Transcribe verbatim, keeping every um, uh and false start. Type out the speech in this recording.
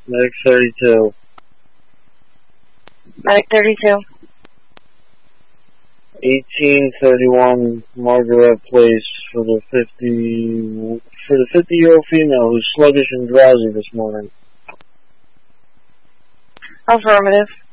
Medic thirty-two. Medic thirty-two. eighteen thirty-one Margaret Place for the fifty for the fifty-year-old female who's sluggish and drowsy this morning. Affirmative.